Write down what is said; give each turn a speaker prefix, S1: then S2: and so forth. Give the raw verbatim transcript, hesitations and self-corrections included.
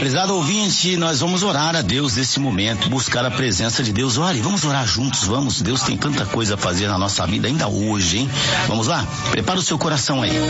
S1: Prezado ouvinte, nós vamos orar a Deus nesse momento, buscar a presença de Deus. Olha, vamos orar juntos, vamos. Deus tem tanta coisa a fazer na nossa vida ainda hoje, hein? Vamos lá? Prepara o seu coração aí.